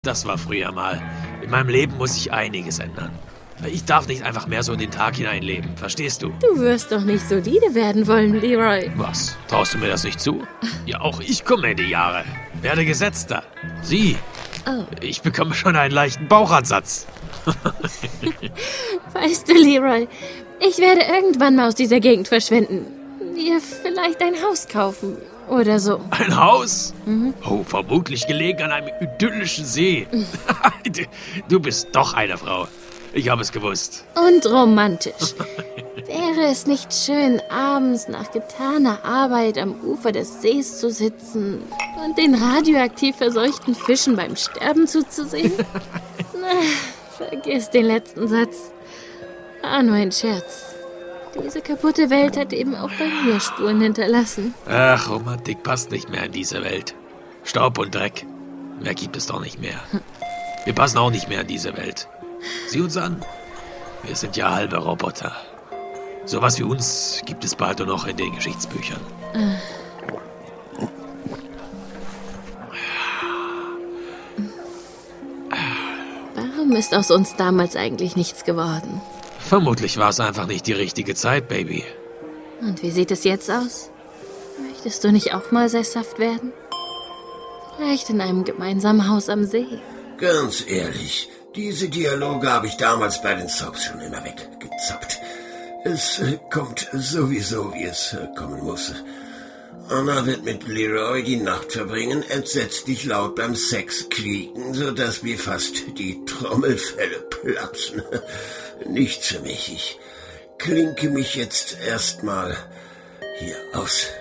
Das war früher mal. In meinem Leben muss sich einiges ändern. Ich darf nicht einfach mehr so in den Tag hineinleben, verstehst du? Du wirst doch nicht solide werden wollen, Leroy. Was? Traust du mir das nicht zu? Ja, auch ich komme in die Jahre. Werde Gesetzter. Sieh, ich bekomme schon einen leichten Bauchansatz. Weißt du, Leroy, ich werde irgendwann mal aus dieser Gegend verschwinden. Wir vielleicht ein Haus kaufen oder so. Ein Haus? Oh, vermutlich gelegen an einem idyllischen See. Du bist doch eine Frau. Ich habe es gewusst. Und romantisch. Wäre es nicht schön, abends nach getaner Arbeit am Ufer des Sees zu sitzen und den radioaktiv verseuchten Fischen beim Sterben zuzusehen? Na, vergiss den letzten Satz. War nur ein Scherz. Diese kaputte Welt hat eben auch bei mir Spuren hinterlassen. Ach, Romantik passt nicht mehr in diese Welt. Staub und Dreck. Mehr gibt es doch nicht mehr. Wir passen auch nicht mehr in diese Welt. Sieh uns an. Wir sind ja halbe Roboter. Sowas wie uns gibt es bald nur noch in den Geschichtsbüchern. Warum ist aus uns damals eigentlich nichts geworden? Vermutlich war es einfach nicht die richtige Zeit, Baby. Und wie sieht es jetzt aus? Möchtest du nicht auch mal sesshaft werden? Vielleicht in einem gemeinsamen Haus am See. Ganz ehrlich, diese Dialoge habe ich damals bei den Soaps schon immer weggezockt. Es kommt sowieso, wie es kommen muss. Anna wird mit Leroy die Nacht verbringen, entsetzlich laut beim Sex quieken, sodass mir fast die Trommelfelle platzen. Nichts für mich. Ich klinke mich jetzt erstmal hier aus.